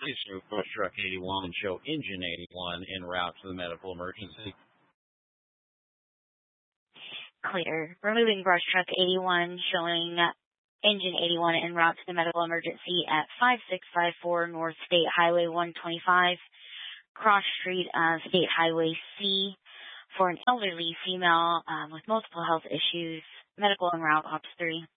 Please move brush truck 81 and show engine 81 en route to the medical emergency. Clear. Removing brush truck 81, showing engine 81 en route to the medical emergency at 5654 North State Highway 125, cross street of State Highway C, for an elderly female with multiple health issues. Medical en route, Ops 3.